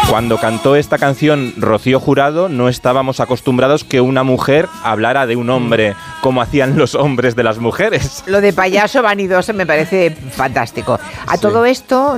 Cuando cantó esta canción Rocío Jurado, no estábamos acostumbrados que una mujer hablara de un hombre como hacían los hombres de las mujeres. Lo de payaso vanidoso me parece fantástico. A todo esto